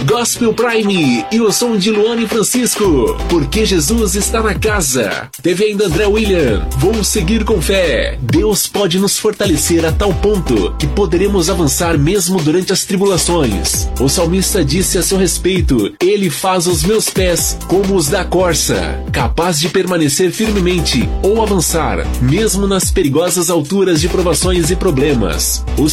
Gospel Prime e o som de Luane Francisco, porque Jesus está na casa. Teve ainda André William, Vou Seguir com Fé. Deus pode nos fortalecer a tal ponto que poderemos avançar mesmo durante as tribulações. O salmista disse a seu respeito: Ele faz os meus pés como os da corça, capaz de permanecer firmemente ou avançar, mesmo nas perigosas alturas de provações e problemas.